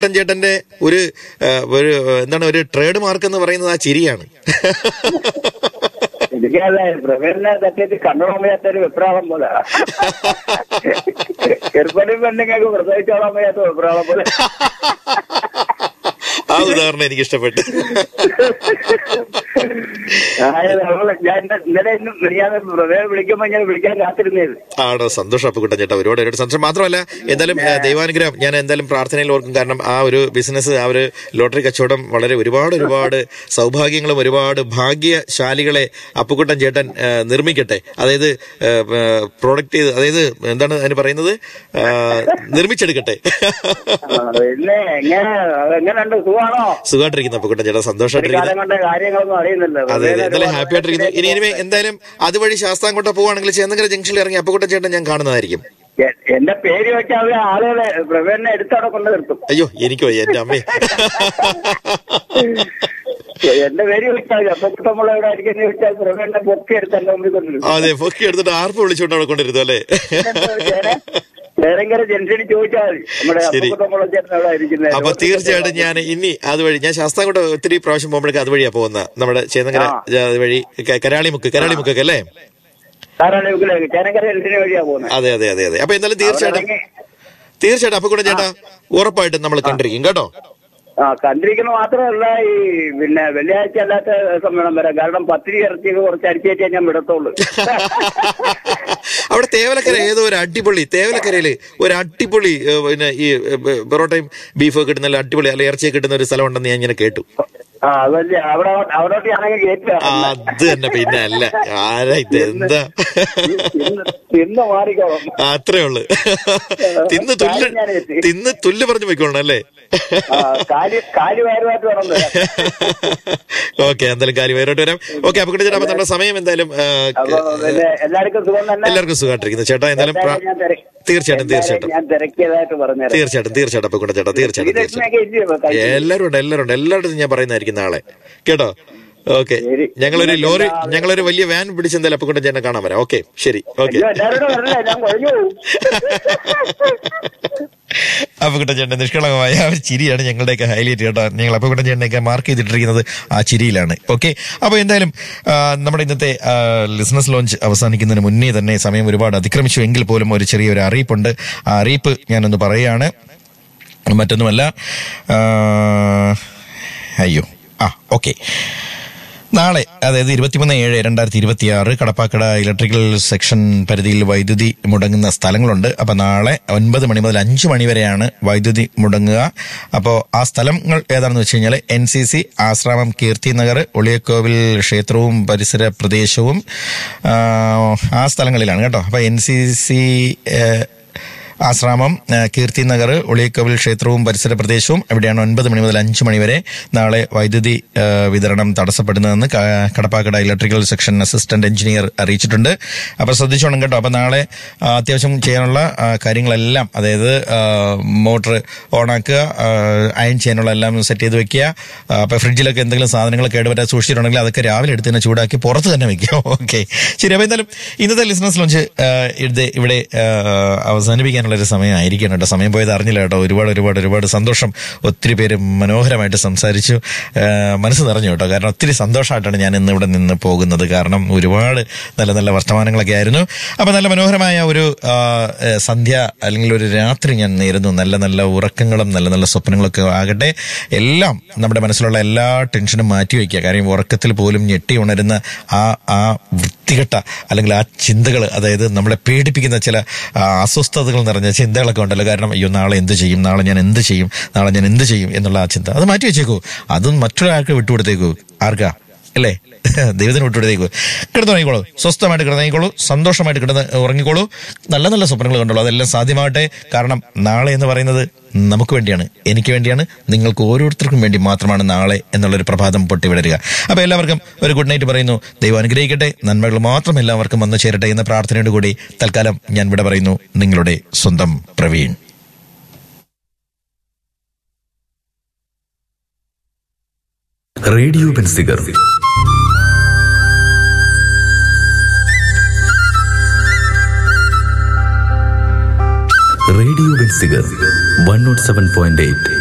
ചേട്ടന്റെ ഒരു എന്താണ് ഒരു ട്രേഡ് മാർക്ക് എന്ന് പറയുന്നത് ആ ചിരിയാണ്. എനിക്കല്ല പ്രവീണിനെ തട്ടിയിട്ട് കണ്ണോളം വയ്യാത്തൊരു വെപ്രാളം പോലെ, ചെറുപ്പനും പെണ്ണുങ്ങൾക്ക് പ്രസവിച്ചോളാൻ വയ്യാത്ത വെപ്രാളം പോലെ. ആ ഉദാഹരണം എനിക്ക് ഇഷ്ടപ്പെട്ടു. ഞാൻ ഇന്നലെ ഇന്നും പ്രവീൺ വിളിക്കുമ്പോ ഞാൻ വിളിക്കാൻ കാത്തിരുന്നത്. ആണോ? സന്തോഷം അപ്പുകുട്ടൻ ചേട്ടാ, ഒരുപാട് സന്തോഷം. മാത്രമല്ല എന്തായാലും ദൈവാനുഗ്രഹം ഞാൻ എന്തായാലും പ്രാർത്ഥനയിൽ ഓർക്കും. കാരണം ആ ഒരു ബിസിനസ്, ആ ഒരു ലോട്ടറി കച്ചവടം വളരെ ഒരുപാട് സൗഭാഗ്യങ്ങളും ഒരുപാട് ഭാഗ്യശാലികളെ അപ്പുകുട്ടൻ ചേട്ടൻ നിർമ്മിക്കട്ടെ. അതായത് പ്രോഡക്റ്റ് ചെയ്ത്, അതായത് എന്താണ് അതിന് പറയുന്നത്, നിർമ്മിച്ചെടുക്കട്ടെ. സുഖമായിട്ടിരിക്കുന്നു അപ്പുകുട്ടൻ ചേട്ടാ, സന്തോഷമായിട്ടിരിക്കുന്നു. അതെ, എന്തായാലും ഹാപ്പി ആയിട്ടിരിക്കുന്നു. ഇനി എന്തായാലും അതുവഴി ശാസ്താംകോട്ട പോവുകയാണെങ്കിൽ ചേന്നങ്കര ജംഗ്ഷനിൽ ഇറങ്ങി അപ്പുകുട്ടൻ ചേട്ടൻ ഞാൻ കാണുന്നതായിരിക്കും. എന്റെ പേര് വെച്ചാൽ ആളുകളെ പ്രവീണിനെ എടുത്തവിടെ കൊണ്ട് നിർത്തും. അയ്യോ, എനിക്കോ എന്റെ അമ്മേ. എന്റെ പേര് വിളിച്ചാൽ അപ്പുകുട്ടമുള്ള എവിടെ ആയിരിക്കും വിളിച്ചാൽ പ്രവീണിനെ പൊക്കി എടുത്ത് എന്റെ മുമ്പിൽ കൊണ്ടിരുന്നു. അതെ, പൊക്കി എടുത്തിട്ട് ആർപ്പ് വിളിച്ചുകൊണ്ട് അവിടെ കൊണ്ടിരുന്നു അല്ലേ? ചേരങ്കര ജംഗ്ഷനിൽ ചോദിച്ചാൽ മതി നമ്മുടെ അപ്പുകുട്ടമുള്ള ചേട്ടൻ എവിടെ ഇരിക്കുന്നത്. അപ്പൊ തീർച്ചയായിട്ടും ഞാൻ ഇനി അതുവഴി, ഞാൻ ശാസ്താംകോട്ട ഒത്തിരി പ്രാവശ്യം പോകുമ്പോഴേക്കും അതുവഴിയാ പോകുന്ന, നമ്മുടെ ചേന്നങ്കര വഴി കരാളിമുക്ക് അല്ലേ? അതെ. അപ്പൊ എന്തായാലും തീർച്ചയായിട്ടും അപ്പുകുട്ടൻ ചേട്ടാ ഉറപ്പായിട്ടും നമ്മൾ കണ്ടിരിക്കും കേട്ടോ. കണ്ടിരിക്കുന്നത് മാത്രമല്ല, ഈ പിന്നെ വെള്ളിയാഴ്ച അല്ലാത്ത സമ്മേളനം വരാം. കാരണം പത്തിരി ഇറച്ചി കുറച്ച് അരിച്ചേറ്റേ ഞാൻ വിടത്തുള്ളൂ. അവിടെ തേവലക്കര ഏതോ ഒരു അടിപൊളി, തേവലക്കരയില് ഒരു അടിപൊളി പിന്നെ ഈ പൊറോട്ടയും ബീഫൊക്കെ കിട്ടുന്ന നല്ല അടിപൊളി അല്ല ഇറച്ചിയൊക്കെ കിട്ടുന്ന ഒരു സ്ഥലം ഉണ്ടെന്ന് ഞാൻ ഇങ്ങനെ കേട്ടു. അത് തന്നെ, പിന്നെ അല്ല ആരാ ഇത്, എന്താ അത്രേ ഉള്ളു. തിന്ന് തുല്ല് പറഞ്ഞു പോയിക്കോളണം അല്ലേ? ഓക്കെ, എന്തായാലും കാലി വയറോട്ട് വരാം. ഓക്കെ, അപ്പൊ ചേട്ടാ, അപ്പൊ നമ്മുടെ സമയം എന്തായാലും എല്ലാവർക്കും സുഖമായിട്ടിരിക്കുന്നു ചേട്ടാ. എന്തായാലും തീർച്ചയായിട്ടും അപ്പൊ കൂടെ ചേട്ടാ, തീർച്ചയായിട്ടും എല്ലാവരും ഞാൻ പറയുന്നതായിരിക്കും നാളെ കേട്ടോ. ഓക്കെ, ഞങ്ങളൊരു വലിയ വാൻ പിടിച്ച് എന്തായാലും അപ്പൊ കൊണ്ട് ചേട്ടനെ കാണാൻ വരാം. ഓക്കെ, ശരി. ഓക്കെ, അപ്പുകുട്ടൻ ചേട്ടൻ നിഷ്കളങ്കമായ ഒരു ചിരിയാണ് ഞങ്ങളുടെയൊക്കെ ഹൈലൈറ്റ് കേട്ടോ. ഞങ്ങൾ അപ്പുകുട്ടൻ ചേട്ടനെയൊക്കെ മാർക്ക് ചെയ്തിട്ടിരിക്കുന്നത് ആ ചിരിയിലാണ്. ഓക്കെ, അപ്പോൾ എന്തായാലും നമ്മുടെ ഇന്നത്തെ ബിസിനസ് ലോഞ്ച് അവസാനിക്കുന്നതിന് മുന്നേ തന്നെ സമയം ഒരുപാട് അതിക്രമിച്ചു എങ്കിൽ പോലും ഒരു ചെറിയൊരു അറിയിപ്പുണ്ട്. ആ അറിയിപ്പ് ഞാനൊന്ന് പറയുകയാണ്, മറ്റൊന്നുമല്ല. ഓക്കെ, നാളെ അതായത് 23/7/2026 കടപ്പാക്കട ഇലക്ട്രിക്കൽ സെക്ഷൻ പരിധിയിൽ വൈദ്യുതി മുടങ്ങുന്ന സ്ഥലങ്ങളുണ്ട്. അപ്പൊ നാളെ 9 മണി മുതൽ 5 മണി വരെയാണ് വൈദ്യുതി മുടങ്ങുക. അപ്പോൾ ആ സ്ഥലങ്ങൾ ഏതാണെന്ന് വെച്ച് കഴിഞ്ഞാൽ NCC ആശ്രാമം, കീർത്തി നഗർ, ഒളിയക്കോവിൽ ക്ഷേത്രവും പരിസര പ്രദേശവും ആ സ്ഥലങ്ങളിലാണ് കേട്ടോ. അപ്പൊ NCC ആശ്രാമം, കീർത്തി നഗർ, ഒളിയക്കോവിൽ ക്ഷേത്രവും പരിസര പ്രദേശവും എവിടെയാണ് 9 മണി മുതൽ 5 മണി വരെ നാളെ വൈദ്യുതി വിതരണം തടസ്സപ്പെടുന്നതെന്ന് Kadappakada electrical section assistant engineer അറിയിച്ചിട്ടുണ്ട്. അപ്പൊ ശ്രദ്ധിച്ചോണം കേട്ടോ. അപ്പൊ നാളെ അത്യാവശ്യം ചെയ്യാനുള്ള കാര്യങ്ങളെല്ലാം, അതായത് മോട്ടർ ഓണാക്കുക, അയൺ ചെയ്യാനുള്ള എല്ലാം സെറ്റ് ചെയ്ത് വെക്കുക. അപ്പൊ ഫ്രിഡ്ജിലൊക്കെ എന്തെങ്കിലും സാധനങ്ങൾ കേടുപറ്റാൻ സൂക്ഷിച്ചിട്ടുണ്ടെങ്കിൽ അതൊക്കെ രാവിലെ എടുത്ത് തന്നെ ചൂടാക്കി പുറത്ത് തന്നെ വെക്കുക. ഓക്കെ, ശരി. അപ്പൊ എന്തായാലും ഇന്നത്തെ ബിസിനസ് ലോഞ്ച് ഇവിടെ അവസാനിപ്പിക്കാനുള്ള ഒരു സമയമായിരിക്കണം കേട്ടോ. സമയം പോയത് അറിഞ്ഞില്ല കേട്ടോ. ഒരുപാട് സന്തോഷം. ഒത്തിരി പേര് മനോഹരമായിട്ട് സംസാരിച്ചു, മനസ്സ് നിറഞ്ഞു കേട്ടോ. കാരണം ഒത്തിരി സന്തോഷമായിട്ടാണ് ഞാൻ ഇന്ന് ഇവിടെ നിന്ന് പോകുന്നത്. കാരണം ഒരുപാട് നല്ല വർത്തമാനങ്ങളൊക്കെ ആയിരുന്നു. അപ്പൊ നല്ല മനോഹരമായ ഒരു സന്ധ്യ അല്ലെങ്കിൽ ഒരു രാത്രി ഞാൻ നേരുന്നു. നല്ല ഉറക്കങ്ങളും നല്ല സ്വപ്നങ്ങളൊക്കെ ആകട്ടെ. എല്ലാം നമ്മുടെ മനസ്സിലുള്ള എല്ലാ ടെൻഷനും മാറ്റിവെക്കുക. കാര്യം ഉറക്കത്തിൽ പോലും ഞെട്ടി ഉണരുന്ന ആ വൃത്തികെട്ട അല്ലെങ്കിൽ ആ ചിന്തകൾ, അതായത് നമ്മളെ പേടിപ്പിക്കുന്ന ചില അസ്വസ്ഥതകൾ നിറഞ്ഞ ചിന്തകളൊക്കെ ഉണ്ടല്ലോ. കാരണം അയ്യോ, നാളെ എന്ത് ചെയ്യും, നാളെ ഞാൻ എന്ത് ചെയ്യും എന്നുള്ള ആ ചിന്ത അത് മാറ്റി വെച്ചേക്കൂ. അതും മറ്റൊരാൾക്ക് വിട്ടുകൊടുത്തേക്കൂ. ആർക്കാ അല്ലേ? ദൈവത്തിന് വിട്ടുകൊടുത്തേക്കൂ. കിടന്നുറങ്ങിക്കോളൂ, സ്വസ്ഥമായിട്ട് കിടന്നുറങ്ങിക്കോളൂ, സന്തോഷമായിട്ട് കിടന്ന് ഉറങ്ങിക്കോളൂ. നല്ല സ്വപ്നങ്ങൾ കണ്ടോളൂ. അതെല്ലാം സാധ്യമാവട്ടെ. കാരണം നാളെ എന്ന് പറയുന്നത് നമുക്ക് വേണ്ടിയാണ്, എനിക്ക് വേണ്ടിയാണ്, നിങ്ങൾക്ക് ഓരോരുത്തർക്കും വേണ്ടി മാത്രമാണ് നാളെ എന്നുള്ളൊരു പ്രഭാതം പൊട്ടി വിടരുക. അപ്പൊ എല്ലാവർക്കും ഒരു ഗുഡ് നൈറ്റ് പറയുന്നു. ദൈവം അനുഗ്രഹിക്കട്ടെ. നന്മകൾ മാത്രം എല്ലാവർക്കും വന്നു ചേരട്ടെ എന്ന പ്രാർത്ഥനയോട് കൂടി തൽക്കാലം ഞാൻ ഇവിടെ പറയുന്നു. നിങ്ങളുടെ സ്വന്തം Praveen. Radio Benziger radio Benziger 107.8